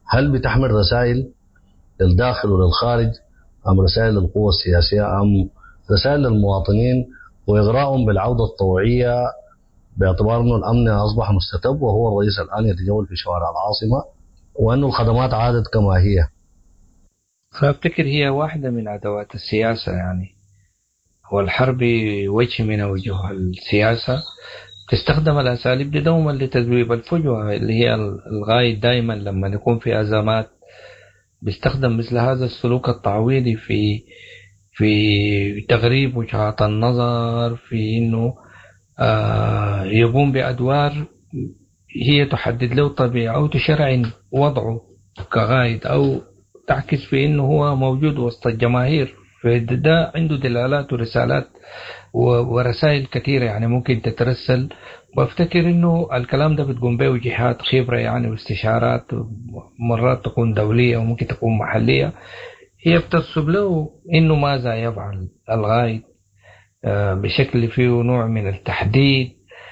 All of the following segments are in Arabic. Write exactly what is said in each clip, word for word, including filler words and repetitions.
هل بتحمل رسائل للداخل وللخارج، أم رسائل للقوى السياسية، أم رسائل للمواطنين وإغراءهم بالعودة الطوعية، باعتبار أنه الأمن أصبح مستتب وهو الرئيس الآن يتجول في شوارع العاصمة وأن الخدمات عادت كما هي؟ فأفتكر هي واحدة من أدوات السياسة يعني، والحرب وجه من وجوه السياسة، تستخدم الأساليب دي دوما لتذويب الفجوة، اللي هي الغاية دائما لما يكون في أزمات بيستخدم مثل هذا السلوك التعويضي في في تغريب وجهات النظر، في إنه آه يقوم بأدوار هي تحدد له طبيعة أو تشرع وضعه كغايد، أو تعكس في إنه هو موجود وسط الجماهير. فده عنده دلالات ورسالات ورسائل كثيرة يعني ممكن تترسل. وافتكر انه الكلام ده بتقوم به جهات خبرة يعني واستشارات، مرات تكون دولية وممكن تكون محلية، هي بترسب له انه ماذا يفعل الغاية بشكل فيه نوع من التحديد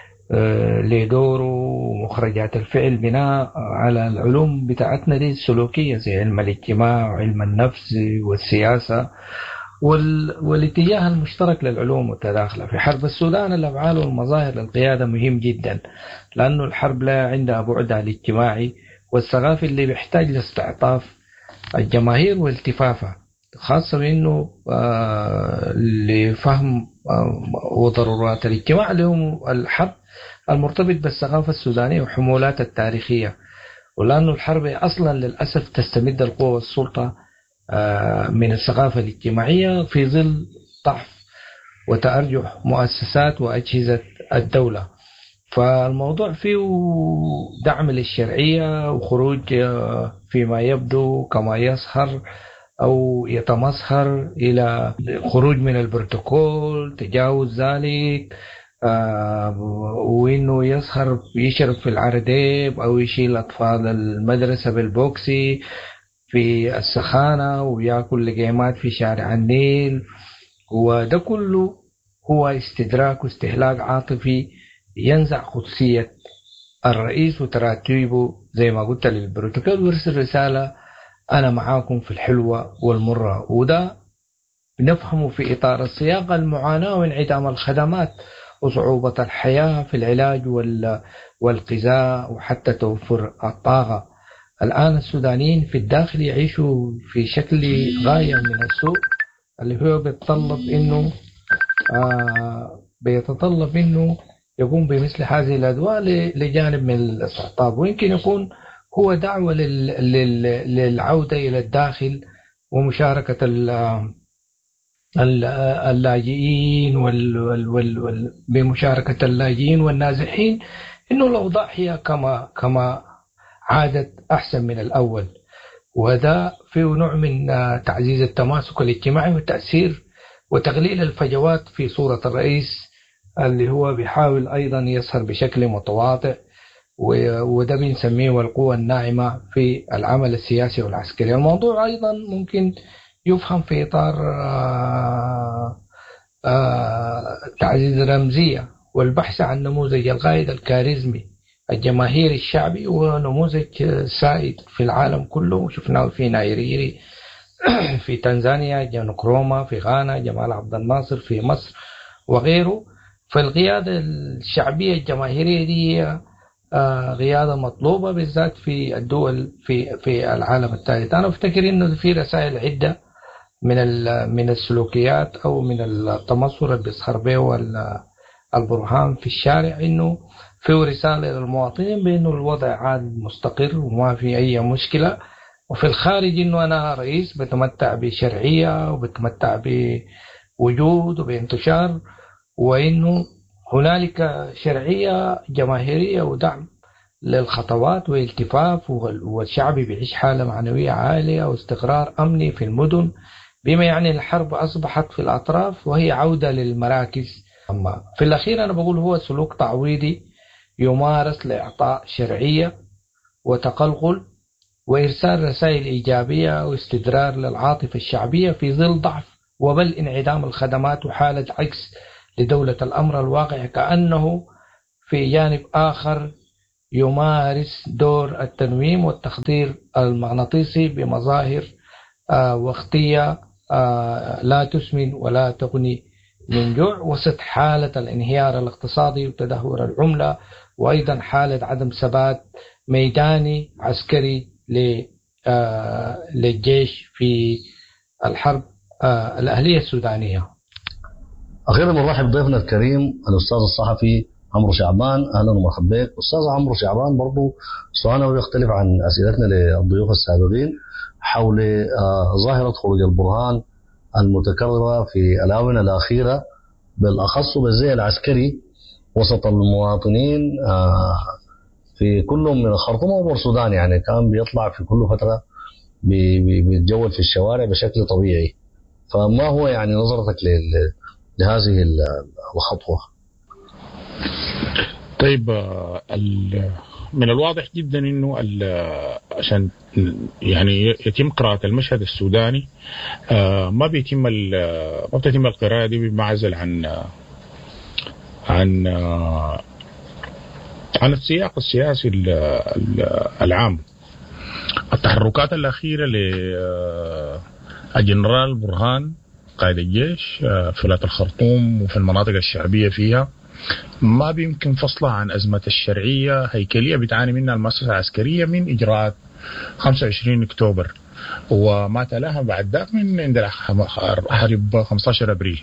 لدوره ومخرجات الفعل بناء على العلوم بتاعتنا دي السلوكية زي علم الاجتماع وعلم النفس والسياسة وال... والاتجاه المشترك للعلوم والتداخل. في حرب السودان الأفعال والمظاهر للقيادة مهم جدا، لأنه الحرب لا عندها بعدها الاجتماعي والثقافي اللي بيحتاج لاستعطاف الجماهير والتفافها، خاصة بأنه آه لفهم آه وضرورات الاجتماع لهم الحرب المرتبط بالثقافة السودانية وحمولات التاريخية، ولأنه الحرب أصلا للأسف تستمد القوة والسلطة من الثقافة الاجتماعية في ظل ضعف وتأرجح مؤسسات وأجهزة الدولة. فالموضوع فيه دعم للشرعية وخروج فيما يبدو كما يظهر أو يتمظهر إلى خروج من البروتوكول، تجاوز ذلك، آه وإنه يظهر يشرب في العرديب أو يشيل أطفال المدرسة بالبوكسي في السخانة ويأكل لقيمات في شارع النيل، وده كله هو استدراك واستهلاك عاطفي ينزع قدسية الرئيس وتراتيبه زي ما قلت للبروتوكول، ويرسل رسالة أنا معاكم في الحلوة والمرة. وده نفهمه في إطار السياق المعاناة وانعدام الخدمات وصعوبة الحياة في العلاج والغذاء وحتى توفر الطاقة. الآن السودانيين في الداخل يعيشوا في شكل غاية من السوء، اللي هو بيتطلب إنه آه بيتطلب إنه يقوم بمثل هذه الأدوار لجانب من الاستعطاب، ويمكن يكون هو دعوة للعودة إلى الداخل ومشاركة اللاجئين وال وال وال وال بمشاركة اللاجئين والنازحين، إنه الأوضاع هي كما كما عادت أحسن من الأول. وهذا فيه نوع من تعزيز التماسك الاجتماعي والتأثير وتقليل الفجوات في صورة الرئيس اللي هو بيحاول أيضا يظهر بشكل متواضع، وده بنسميه القوة الناعمة في العمل السياسي والعسكري. الموضوع أيضا ممكن يفهم في إطار تعزيز الرمزية والبحث عن نموذج القائد الكاريزمي الجماهيري الشعبي، ونموذج سائد في العالم كله، شفناه في نيروبي في تنزانيا، نكروما في غانا، جمال عبد الناصر في مصر وغيره. فالقيادة الشعبية الجماهيرية دي قيادة مطلوبة بالذات في الدول في في العالم الثالث. أنا أفتكر إنه في رسائل عدة من من السلوكيات أو من التمصر اللي بيظهر به البرهان في الشارع، إنه في رسالة للمواطنين بأنه الوضع عاد مستقر وما في أي مشكلة، وفي الخارج إنه أنا رئيس بتمتع بشرعية وبتمتع بوجود وبانتشار، وإنه هنالك شرعية جماهيرية ودعم للخطوات والالتفاف، والشعب بيعيش حالة معنوية عالية واستقرار أمني في المدن، بما يعني الحرب أصبحت في الأطراف وهي عودة للمراكز. أما في الأخير أنا بقول هو سلوك تعويضي يمارس لإعطاء شرعية وتقلقل وإرسال رسائل إيجابية واستدرار للعاطفة الشعبية في ظل ضعف وبل انعدام الخدمات وحالة عكس لدولة الأمر الواقع، كأنه في جانب آخر يمارس دور التنويم والتخدير المغناطيسي بمظاهر آه وقتية آه لا تسمن ولا تغني من جوع، وسط حالة الانهيار الاقتصادي وتدهور العملة، وأيضا حالة عدم ثبات ميداني عسكري آه للجيش في الحرب آه الأهلية السودانية. أخيرا نرحب بضيفنا الكريم الأستاذ الصحفي عمرو شعبان. أهلا ومرحبا بك أستاذ عمرو شعبان. برضو سؤالنا بيختلف عن أسئلتنا للضيوف السابقين حول ظاهرة خروج البرهان المتكررة في الآونة الأخيرة، بالأخص بالزي العسكري وسط المواطنين في كل من الخرطوم وبورسودان. يعني كان بيطلع في كل فترة بيتجول في الشوارع بشكل طبيعي. فما هو يعني نظرتك لهذه الخطوة؟ طيب، من الواضح جدا انه عشان يعني يتم قراءة المشهد السوداني ما بيتم ما بتتم القراءة دي بمعزل عن عن عن السياق السياسي العام. التحركات الأخيرة للجنرال برهان قائد الجيش في ولاية الخرطوم وفي المناطق الشعبية فيها ما بيمكن فصلها عن أزمة الشرعية هيكلية بتعاني منها المؤسسة العسكرية من إجراءات خمسة وعشرين أكتوبر وما تلاها بعد ذاك من عند حرب خمسة عشر أبريل.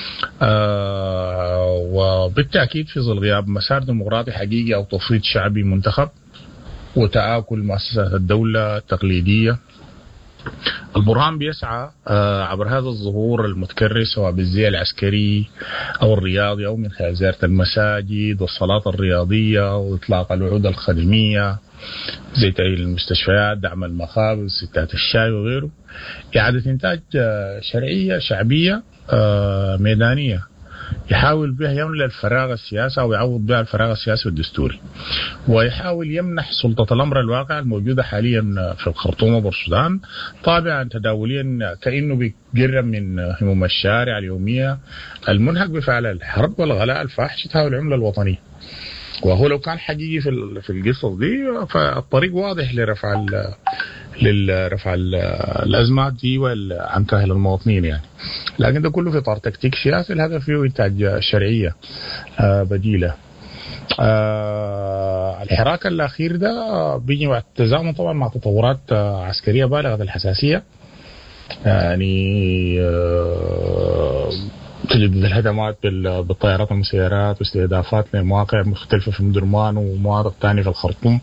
آه وبالتأكيد في ظل غياب مسار ديمقراطي حقيقي أو تفويض شعبي منتخب وتآكل مؤسسات الدولة التقليدية، البرهان بيسعى عبر هذا الظهور المتكرر سواء بالزي العسكري أو الرياضي أو من خلال زيارة المساجد والصلاة الرياضية وإطلاق الوعود الخدمية زي تأهيل المستشفيات، دعم المخابز، ستات الشاي وغيره، إعادة إنتاج شرعية شعبية ميدانية يحاول بها يملأ الفراغ السياسي أو يعوض بها الفراغ السياسي والدستوري، ويحاول يمنح سلطة الأمر الواقع الموجودة حاليا في الخرطوم وبورسودان طابعا تداوليا كأنه بيقرب من هموم الشارع اليومية المنهك بفعل الحرب والغلاء الفاحش تهاوي العملة الوطنية. وهو لو كان حقيقي في في القصص دي فالطريق واضح لرفع لرفع الأزمات دي عن كاهل المواطنين يعني، لكن ده كله في إطار تكتيك سياسي الهدف فيه إنتاج شرعية بديلة. الحراك الأخير ده بيجي مع التزامن طبعا مع تطورات عسكرية بالغة الحساسية، يعني تجدد الهدمات بالطائرات والمسيرات واستهدافات لمواقع مختلفة في مدرمان ومواقع ثانية في الخرطوم.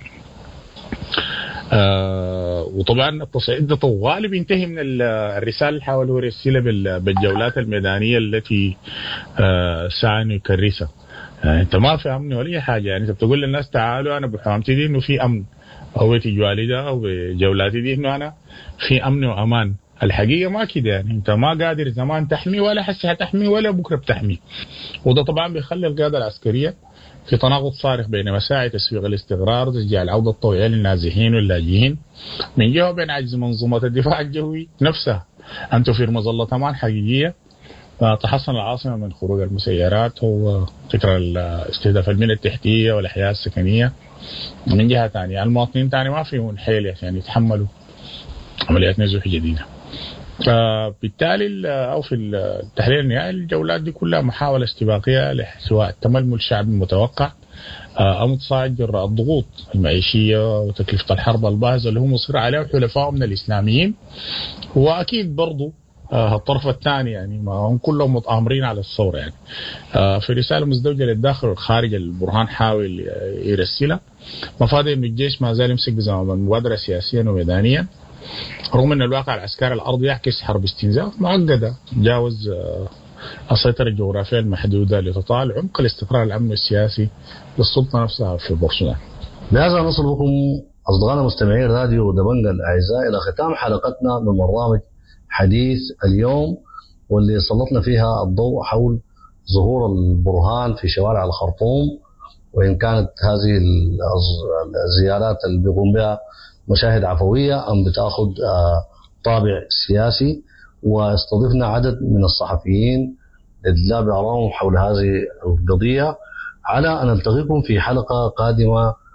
آه وطبعا التصعيد ده طوال بينتهي من الرسالة اللي حاولوا يرسلها بالجولات الميدانية التي آه سعى انه يكرسها. يعني انت ما في امن ولا حاجة، يعني انت بتقول للناس تعالوا انا بحوامتي دي انه في امن، او تجوالي ده او بجولاتي دي انه انا في امن وامان. الحقيقة ما كده، يعني انت ما قادر زمان تحمي ولا حسي هتحمي ولا بكرة بتحمي. وده طبعا بيخلي القيادة العسكرية في تناقض صارخ بين مساعي تسويق الاستقرار وتشجيع العودة الطوعية للنازحين واللاجئين من جهة، وبين عجز منظومة الدفاع الجوي نفسها أن توفر مظلة أمان حقيقية تحصن العاصمة من خروج المسيرات وفكرة استهداف المياه التحتية والأحياء السكنية. من جهة ثانية المواطنين ثاني ما فيهم حيل عشان يتحملوا عمليات نزوح جديدة. فبالتالي أو في التحليل النهائي الجولات دي كلها محاولة استباقية لسواء التململ الشعبي المتوقع أو متصاعد جراء الضغوط المعيشية وتكلفة الحرب الباهظة اللي هو مصر عليه حلفاء من الإسلاميين، وأكيد برضو الطرف الثاني يعني ما هم كلهم متآمرين على الثورة. يعني في رسالة مزدوجة للداخل والخارج البرهان حاول يرسلها مفادة إنه الجيش ما زال يمسك بزمام المبادرة سياسيا وميدانيا، رغم أن الواقع العسكري الأرضي يعكس حرب استنزاف معقدة تجاوز السيطرة الجغرافية المحدودة لتطال عمق الاستقرار الأمني السياسي للسلطة نفسها في بورسودان. بهذا نصل بكم أصدقائنا مستمعين راديو دبنجة الأعزاء إلى ختام حلقتنا من برنامج حديث اليوم، واللي سلطنا فيها الضوء حول ظهور البرهان في شوارع الخرطوم، وإن كانت هذه الزيارات اللي بيقوم بها مشاهد عفوية أم بتأخذ طابع سياسي. واستضفنا عدد من الصحفيين لإدلاء بآرائهم حول هذه القضية، على أن نلتقيكم في حلقة قادمة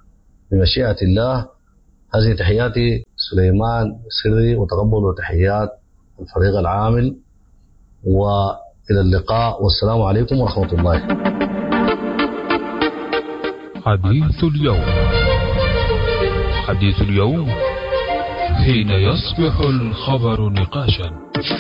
بمشيئة الله. هذه تحياتي سليمان سري، وتقبلوا تحيات الفريق العامل، وإلى اللقاء والسلام عليكم ورحمة الله. حديث اليوم. حديث اليوم حين يصبح الخبر نقاشا.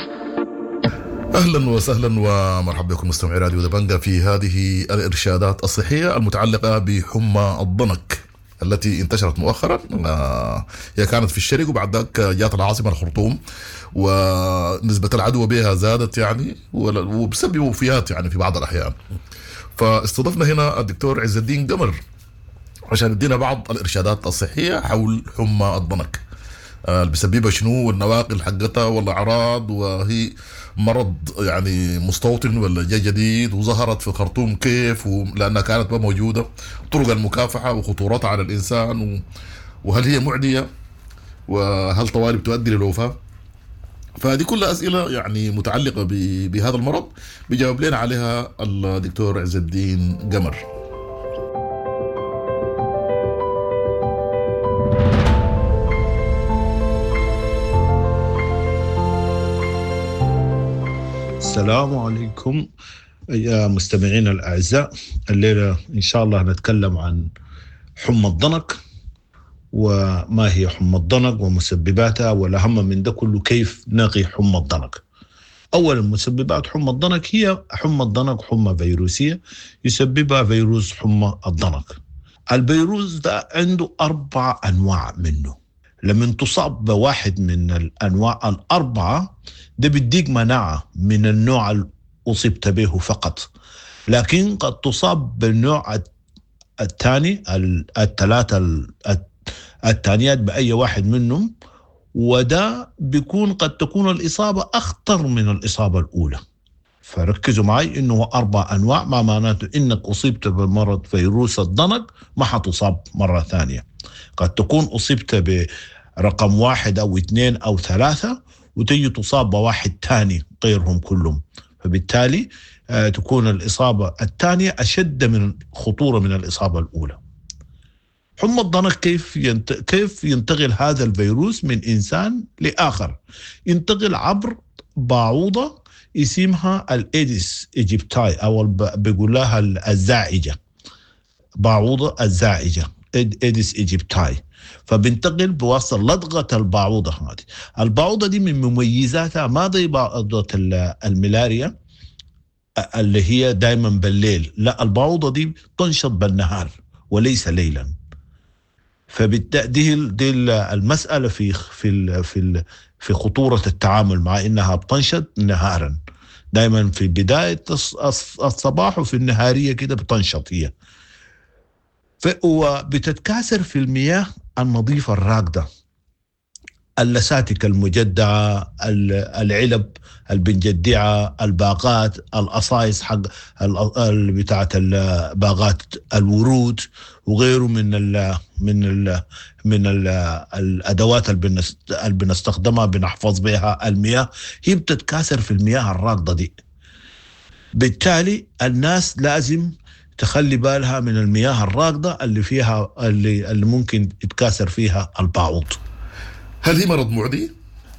أهلا وسهلا ومرحبا بكم مستمعي راديو دبنجة في هذه الإرشادات الصحية المتعلقة بحمى الضنك التي انتشرت مؤخرا. هي كانت في الشرق وبعد ذلك جاءت العاصمة الخرطوم، ونسبة العدوى بها زادت يعني، وبسبب وفيات يعني في بعض الأحيان. فاستضفنا هنا الدكتور عز الدين قمر عشان يدينا بعض الإرشادات الصحية حول حمى الضنك، اللي بسببها شنو والنواقل حقتها والأعراض، وهي مرض يعني مستوطن ولا جاي جديد، وظهرت في الخرطوم كيف، لأنها كانت ما موجودة، طرق المكافحة وخطورتها على الإنسان، وهل هي معدية، وهل طوالي بتؤدي للوفاة. فهذه كلها أسئلة يعني متعلقة بهذا المرض بيجاوب لنا عليها الدكتور عز الدين قمر. السلام عليكم يا مستمعين الأعزاء. الليلة إن شاء الله نتكلم عن حمى الضنك، وما هي حمى الضنك ومسبباتها، والأهم من ده كله كيف نقي حمى الضنك. أولا مسببات حمى الضنك هي حمى الضنك حمى فيروسية يسببها فيروس حمى الضنك. الفيروس ده عنده أربع أنواع منه. لما تصاب بواحد من الأنواع الأربعة ده بيديك مناعة من النوع اللي أصبت به فقط، لكن قد تصاب بالنوع الثاني الثلاثة الثانيات بأي واحد منهم، وده بيكون قد تكون الإصابة أخطر من الإصابة الأولى. فركزوا معي إنه أربع أنواع، ما معناته إنك أصبت بمرض فيروس الضنك ما حتصاب مرة ثانية. قد تكون أصبت برقم واحد أو اثنين أو ثلاثة وتجي تصاب بواحد تاني غيرهم كلهم، فبالتالي آه تكون الإصابة الثانية أشد من خطورة من الإصابة الأولى. حمى الضنك كيف ينت... كيف ينتقل هذا الفيروس من إنسان لآخر؟ ينتقل عبر بعوضة اسمها الإيديس إيجيبتاي، أو بيقول لها الزائجة، بعوضة الزائجة إيديس إيجيبتاي. فبنتقل بواسطة لدغة البعوضة هذه. البعوضة دي من مميزاتها ما زي بعوضة الملاريا اللي هي دائما بالليل، لا، البعوضة دي تنشط بالنهار وليس ليلا. فبالتالي دي المسألة في في في في خطورة التعامل مع إنها بتنشط نهارا، دائما في بداية الصباح وفي النهارية كده بتنشط هي، وبتتكاثر في المياه النظيفة الراكدة، اللساتك المجدعة، العلب البنجدعة، الباقات، الأصايص حق بتاعة باقات الورود وغيره من ال من ال من ال الأدوات اللي بنستخدمها بنحفظ بها المياه، هي بتتكاثر في المياه الراكدة دي. بالتالي الناس لازم تخلي بالها من المياه الراكدة اللي فيها اللي, اللي ممكن يتكاثر فيها البعوض. هل هي مرض معدي؟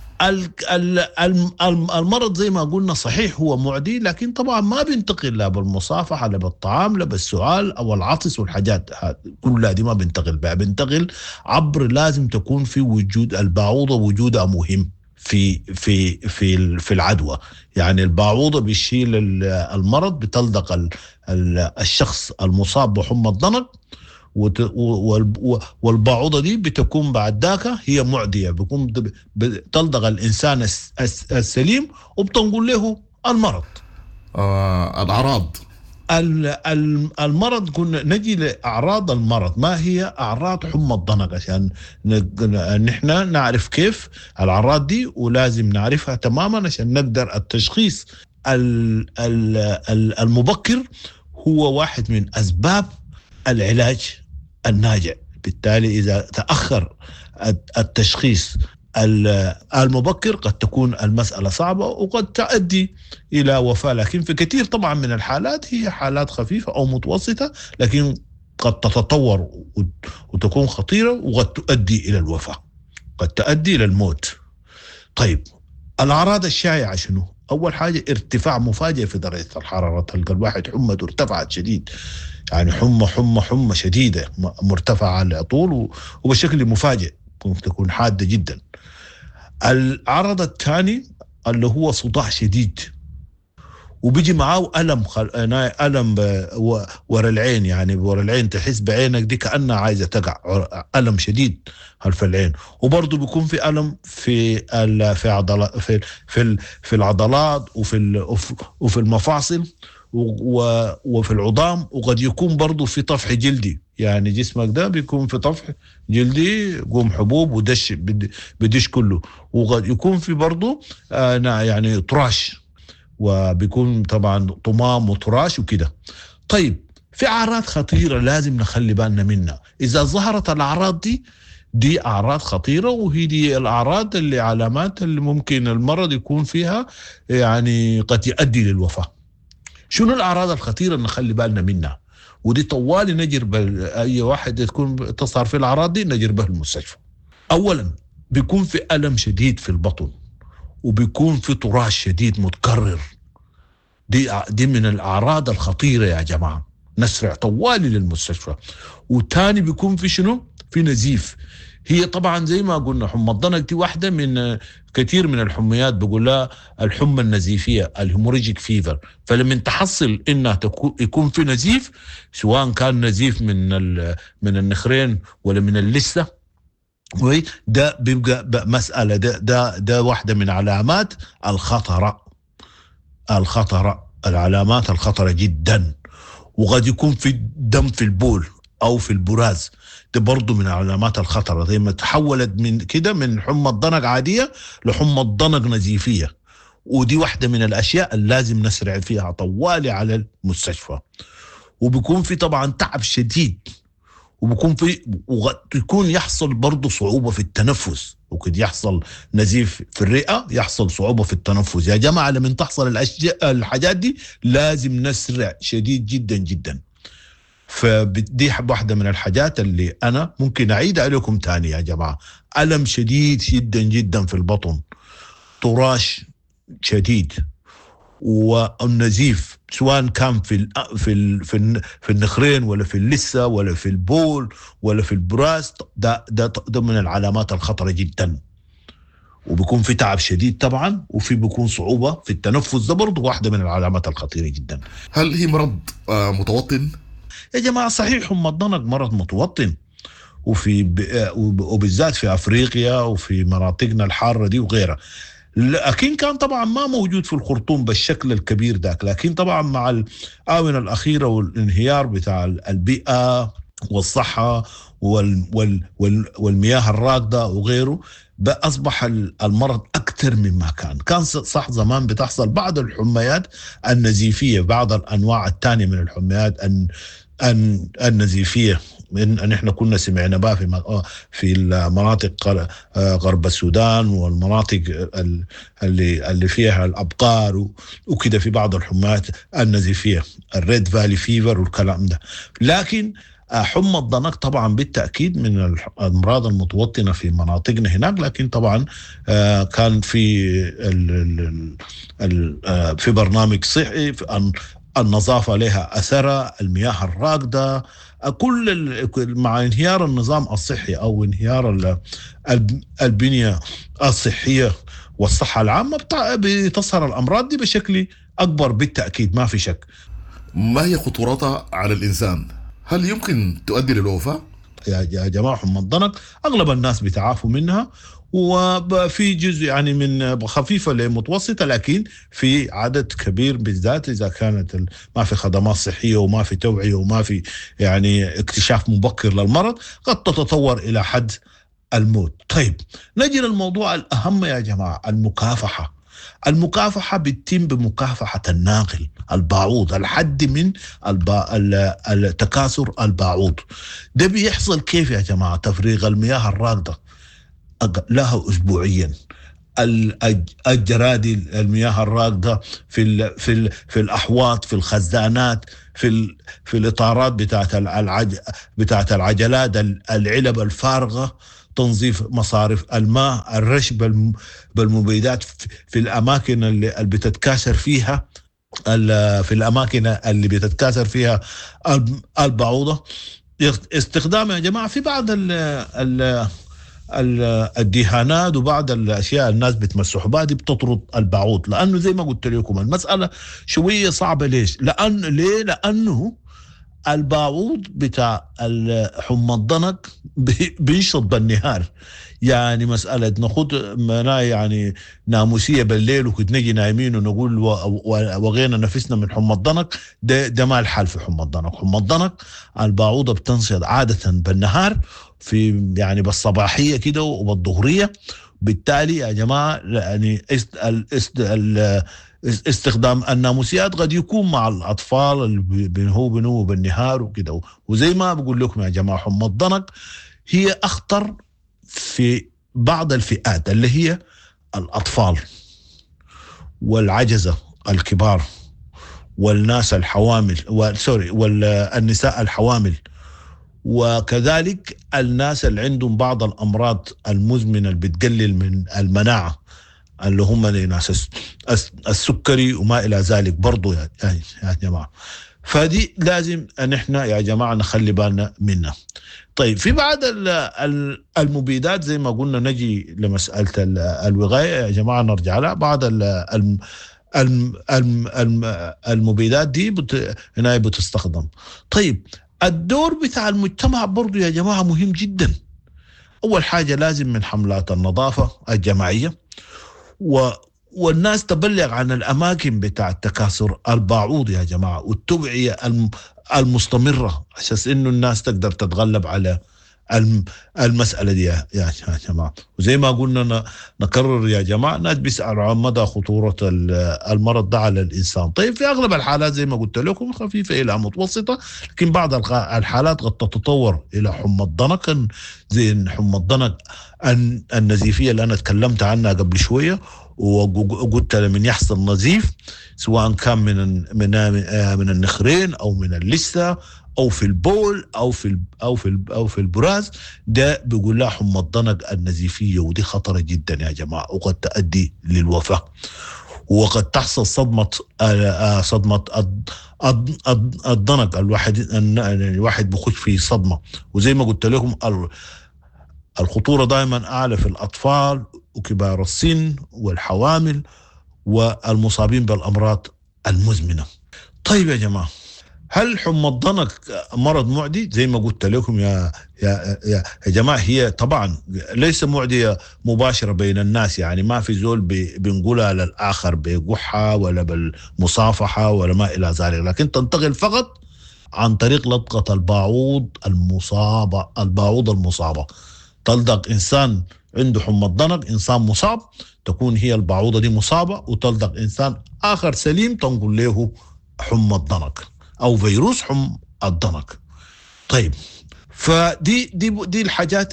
المرض زي ما قلنا صحيح هو معدي، لكن طبعا ما بينتقل لا بالمصافحة لا بالطعام لا بالسؤال أو العطس والحاجات كلها دي ما بينتقل بها، بينتقل عبر لازم تكون في وجود البعوضة، وجودها مهم في في في في العدوى. يعني البعوضة بيشيل المرض، بتلدق الشخص المصاب بحمى الضنك، والبعوضة دي بتكون بعد ذاك هي معدية، بيكون بتلدغ الإنسان السليم وبتنقل له المرض. آه الأعراض المرض كنا نجي لأعراض المرض. ما هي أعراض حمى الضنك عشان نحن نعرف كيف الأعراض دي، ولازم نعرفها تماما عشان نقدر التشخيص المبكر هو واحد من أسباب العلاج الناجع. بالتالي إذا تأخر التشخيص المبكر قد تكون المسألة صعبة وقد تؤدي إلى وفاة، لكن في كثير طبعا من الحالات هي حالات خفيفة أو متوسطة، لكن قد تتطور وتكون خطيرة وقد تؤدي إلى الوفاة، قد تؤدي إلى الموت. طيب الأعراض الشائعة شنو؟ أول حاجة ارتفاع مفاجئ في درجة الحرارة، تلقى الواحد حمته ارتفعت شديد، يعني حمى حمى حمى شديدة مرتفعة على طول وبشكل مفاجئ ممكن تكون حادة جدا. العرض الثاني اللي هو صداع شديد وبيجي معاه ألم خل... ألم ورا العين، يعني ورا العين تحس بعينك دي كأنها عايزة تقع، ألم شديد خلف العين. وبرضه بيكون في ألم في ال... في عضلات في في, ال... في العضلات وفي ال... وفي المفاصل و... وفي العظام، وقد يكون برضه في طفح جلدي، يعني جسمك ده بيكون في طفح جلدي قوم حبوب ودش بدش كله، وقد يكون في برضه آه يعني طراش، وبيكون طبعا طمام وتراش وكده. طيب في أعراض خطيرة لازم نخلي بالنا منها. إذا ظهرت الأعراض دي دي أعراض خطيرة، وهي دي الأعراض اللي علامات اللي ممكن المرض يكون فيها يعني قد يؤدي للوفاة. شنو الأعراض الخطيرة نخلي بالنا منها؟ ودي طوالي نجر أي واحد تكون تظهر في الأعراض دي نجر به المستشفى. أولا بيكون في ألم شديد في البطن، وبيكون في طراش شديد متكرر، دي دي من الأعراض الخطيرة يا جماعة، نسرع طوالي للمستشفى. وتاني بيكون في شنو؟ في نزيف. هي طبعا زي ما قلنا حمى الضنك دي واحدة من كثير من الحميات بقول لها الحمى النزيفية، الهيموريجيك فيفر. فلما تحصل انها يكون في نزيف، سواء كان نزيف من من النخرين ولا من اللثة، ده بيبقى مسألة، ده ده ده واحدة من علامات الخطرة الخطرة العلامات الخطرة جدا. وقد يكون في دم في البول أو في البراز، ده برضو من علامات الخطرة، زي ما تحولت من كده من حمى الضنك عادية لحمى الضنك نزيفية، ودي واحدة من الأشياء اللي لازم نسرع فيها طوالي على المستشفى. وبيكون في طبعا تعب شديد، وبيكون في ويكون يحصل برضو صعوبة في التنفس، وقد يحصل نزيف في الرئة، يحصل صعوبة في التنفس. يا جماعة لما تحصل الحاجات دي لازم نسرع شديد جدا جدا. فدي واحدة من الحاجات اللي أنا ممكن أعيد عليكم تاني يا جماعة. ألم شديد جدا جدا في البطن، طراش شديد، والنزيف سواء كان في ال في ال في, ال في النخرين ولا في اللثة ولا في البول ولا في البراز، ده ده ده من العلامات الخطرة جدا. وبيكون في تعب شديد طبعا، وفي بيكون صعوبة في التنفس، ده برضه واحدة من العلامات الخطيرة جدا. هل هي مرض آه متوطن؟ يا جماعة صحيح حمى الضنك مرض متوطن، وفي وبالذات في أفريقيا وفي مناطقنا الحارة دي وغيرها، لكن كان طبعا ما موجود في الخرطوم بالشكل الكبير ذاك. لكن طبعا مع الآونة الأخيرة والانهيار بتاع البيئة والصحة وال وال وال والمياه الراكدة وغيره، أصبح المرض أكثر مما كان. كان صح زمان بتحصل بعض الحميات النزيفية، بعض الأنواع الثانية من الحميات النزيفية ان احنا كنا سمعنا بها في في المناطق غرب السودان والمناطق اللي اللي فيها الابقار وكده، في بعض الحميات النزيفيه، الريد فالي فيفر والكلام ده. لكن حمى الضنك طبعا بالتاكيد من الامراض المتوطنه في مناطقنا هناك. لكن طبعا كان في في برنامج صحي، النظافه لها اثرها، المياه الراكده، كل مع انهيار النظام الصحي او انهيار البنية الصحية والصحة العامة بتظهر الأمراض دي بشكل أكبر بالتأكيد، ما في شك. ما هي خطورتها على الإنسان؟ هل يمكن تؤدي للوفاة؟ يا جماعة حمى الضنك أغلب الناس بيتعافوا منها، وفي جزء يعني من خفيفة لمتوسطة، لكن في عدد كبير بالذات إذا كانت ما في خدمات صحية وما في توعية وما في يعني اكتشاف مبكر للمرض، قد تتطور إلى حد الموت. طيب نجي للموضوع الأهم يا جماعة، المكافحة. المكافحة بتتم بمكافحة الناقل الباعوض، الحد من التكاثر الباعوض. ده بيحصل كيف يا جماعة؟ تفريغ المياه الراكدة لها أسبوعيا، الجرادي المياه الراكده في ال في ال في الاحواض، في الخزانات، في ال في الاطارات بتاعت العج بتاعت العجلات، العلب الفارغه، تنظيف مصارف الماء، الرش بالمبيدات في الاماكن اللي بتتكاثر فيها في الاماكن اللي بتتكاثر فيها البعوضه. استخدام يا جماعه في بعض ال ال الدهانات وبعض الاشياء الناس بتمسح بها دي بتطرد البعوض، لانه زي ما قلت لكم المساله شويه صعبه. ليش؟ لان ليه لانه البعوض بتاع حمى الضنك بينشط بالنهار. يعني مسألة ناخد منا يعني ناموسية بالليل وكنت نجي نايمين ونقول وغينا نفسنا من حمى الضنك، ده, ده ما الحال في حمى الضنك. حمى الضنك البعوضة بتنشط عادة بالنهار في يعني بالصباحية كده وبالظهرية. بالتالي يا جماعة يعني است است استخدام الناموسيات قد يكون مع الأطفال اللي بينهو بينهو بالنهار وكده. وزي ما بقول لكم يا جماعة حمى الضنك هي أخطر في بعض الفئات اللي هي الأطفال والعجزة الكبار والناس الحوامل وسوري والنساء الحوامل، وكذلك الناس اللي عندهم بعض الأمراض المزمنة اللي بتقلل من المناعة اللي هم ناس السكري وما إلى ذلك برضو يا, يا جماعة. فدي لازم أن احنا يا جماعة نخلي بالنا منها. طيب في بعض المبيدات زي ما قلنا نجي لمسألة الوقاية يا جماعة نرجع لها. بعض المبيدات دي بت... هنا بتستخدم. طيب الدور بتاع المجتمع برضو يا جماعة مهم جدا. أول حاجة لازم من حملات النظافة الجماعية و والناس تبلغ عن الأماكن بتاع تكاثر البعوض يا جماعة، والتوعية المستمرة عشان إنه الناس تقدر تتغلب على المسألة دي يا جماعة. وزي ما قلنا نكرر يا جماعة، الناس بيسألوا عن مدى خطورة المرض ده على الإنسان. طيب في أغلب الحالات زي ما قلت لكم خفيفة إلى متوسطة، لكن بعض الحالات قد تتطور إلى حمى الضنك زي حمى الضنك النزيفية اللي أنا تكلمت عنها قبل شوية، وقلت من يحصل نزيف سواء كان من من من النخرين او من اللثه او في البول او في او في او في البراز، ده بيقول لها حمى الضنك النزيفيه، ودي خطره جدا يا جماعه وقد تؤدي للوفاه. وقد تحصل صدمه صدمه الضنك، الواحد الواحد بيخش في صدمه. وزي ما قلت لكم الخطوره دائما اعلى في الاطفال وكبار السن والحوامل والمصابين بالأمراض المزمنة. طيب يا جماعة، هل حمى الضنك مرض معدي؟ زي ما قلت لكم يا يا يا, يا جماعة، هي طبعا ليس معدية مباشرة بين الناس، يعني ما في زول بنقولها للآخر بقحة ولا بالمصافحة ولا ما إلى ذلك، لكن تنتقل فقط عن طريق لطقة البعوض المصابة. البعوض المصابة تلدغ إنسان عنده حمى الضنك، إنسان مصاب تكون هي البعوضة دي مصابة، وتلدغ إنسان آخر سليم تنقل له حمى الضنك أو فيروس حمى الضنك. طيب فدي دي دي الحاجات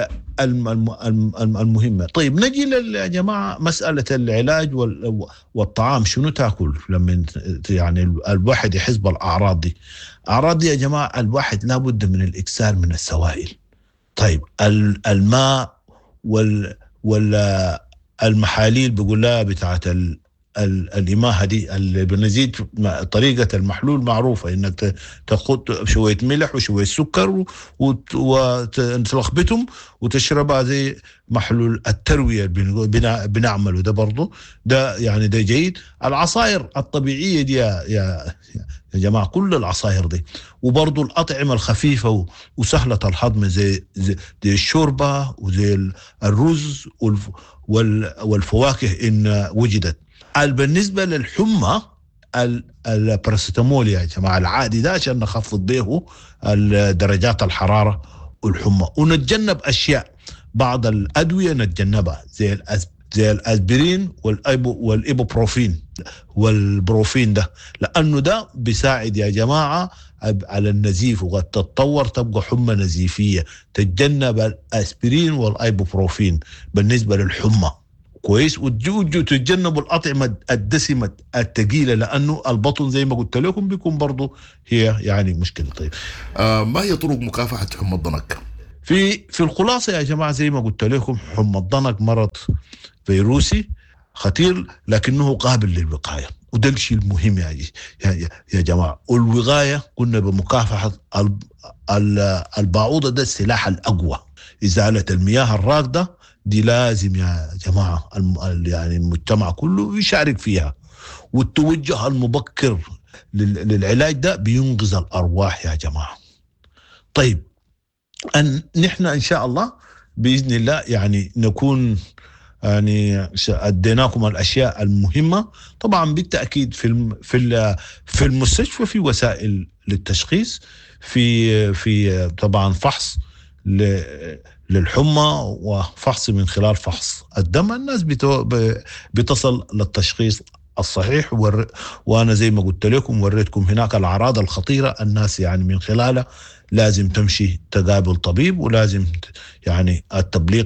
المهمة. طيب نجي يا جماعة مسألة العلاج والطعام، شنو تاكل لما يعني الواحد يحس بالأعراض دي؟ أعراض دي يا جماعة الواحد لابد من الإكثار من السوائل. طيب الماء وال والمحاليل بيقول لها بتاعت الإماهة دي اللي بنزيد طريقة المحلول معروفة، إنك تاخد شوية ملح وشوية سكر وتلخبطهم وتشربها زي محلول التروية بنعمله ده برضو، ده يعني ده جيد. العصائر الطبيعية دي يا, يا, يا جماعة، كل العصائر دي، وبرضو الأطعمة الخفيفة وسهلة الهضم زي, زي, زي الشوربة وزي الرز والفواكه إن وجدت. بالنسبة للحمى الباراسيتامول يا جماعة العادي ده عشان نخفض به درجات الحرارة والحمى، ونتجنب أشياء بعض الأدوية نتجنبها زي زي الأسبرين والإيبوبروفين والبروفين ده، لأنه ده بيساعد يا جماعة على النزيف، وقد تتطور تبقى حمى نزيفية. تتجنب الأسبرين والإيبوبروفين بالنسبة للحمى. كويس، وتتجنبوا الأطعمة الدسمة الثقيلة، لأنه البطن زي ما قلت لكم بيكون برضو هي يعني مشكلة. طيب آه ما هي طرق مكافحة حمى الضنك؟ في في الخلاصة يا جماعة زي ما قلت لكم، حمى الضنك مرض فيروسي خطير لكنه قابل للوقاية، وده الشيء المهم يا, يا, يا جماعة. والوقاية قلنا بمكافحة البعوضة، ده السلاح الأقوى. إزالة المياه الراكدة دي لازم يا جماعة يعني المجتمع كله يشارك فيها، والتوجه المبكر للعلاج ده بينقذ الأرواح يا جماعة. طيب أن نحن إن شاء الله بإذن الله يعني نكون يعني أديناكم الأشياء المهمة. طبعا بالتأكيد في في في المستشفى في وسائل للتشخيص، في في طبعا فحص للحمى وفحص من خلال فحص الدم. الناس بتصل للتشخيص الصحيح، وأنا زي ما قلت لكم وريتكم هناك الأعراض الخطيرة الناس يعني من خلالها لازم تمشي تقابل طبيب، ولازم يعني التبليغ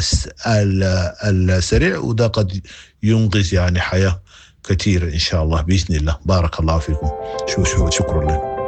السريع، وده قد ينقذ يعني حياة كثيرة إن شاء الله بإذن الله. بارك الله فيكم. شو شو شكرا لكم.